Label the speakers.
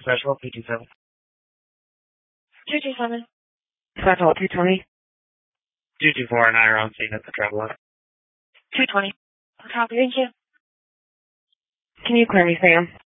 Speaker 1: Special, 227.
Speaker 2: 227.
Speaker 3: Special 220.
Speaker 1: 224 and I are on scene at the Traveler.
Speaker 2: 220. Copy, thank you.
Speaker 3: Can you clear me, Sam?